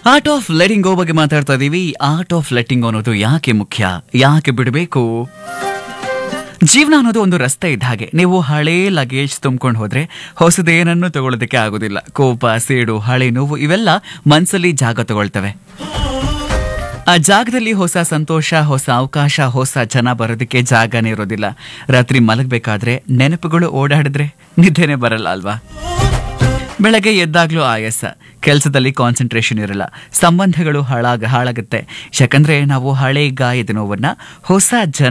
Art of letting ಗೋ ಬಗ್ಗೆ ಮಾತಾಡ್ತಾ ಇದೀವಿ. ಆರ್ಟ್ ಆಫ್ ಲೆಟಿಂಗ್ ಅನ್ನೋದು ಯಾಕೆ ಮುಖ್ಯ, ಯಾಕೆ ಬಿಡಬೇಕು? ಜೀವನ ಅನ್ನೋದು ಒಂದು ರಸ್ತೆ ಇದ್ದ ಹಾಗೆ. ನೀವು ಹಳೇ ಲಗೇಜ್ ತುಂಬ್ಕೊಂಡು ಹೋದ್ರೆ ಹೊಸದೇನನ್ನು ತಗೊಳ್ಳೋದಕ್ಕೆ ಆಗೋದಿಲ್ಲ. ಕೋಪ, ಸೇಡು, ಹಳೆ ನೋವು ಇವೆಲ್ಲ ಮನ್ಸಲ್ಲಿ ಜಾಗ ತಗೊಳ್ತವೆ. ಆ ಜಾಗದಲ್ಲಿ ಹೊಸ ಸಂತೋಷ, ಹೊಸ ಅವಕಾಶ, ಹೊಸ ಜನ ಬರೋದಕ್ಕೆ ಜಾಗನೇ ಇರೋದಿಲ್ಲ. ರಾತ್ರಿ ಮಲಗಬೇಕಾದ್ರೆ ನೆನಪುಗಳು ಓಡಾಡಿದ್ರೆ ನಿದ್ದೆನೆ ಬರಲ್ಲ ಅಲ್ವಾ? ಬೆಳಗ್ಗೆ ಎದ್ದಾಗ್ಲೂ ಆಯಾಸ, ಕೆಲಸದಲ್ಲಿ ಕಾನ್ಸಂಟ್ರೇಷನ್ ಇರಲ್ಲ, ಸಂಬಂಧಗಳು ಹಾಳಾಗುತ್ತೆ. ಯಾಕಂದ್ರೆ ನಾವು ಹಳೆ ಗಾಯದ ನೋವನ್ನ ಹೊಸ ಜನ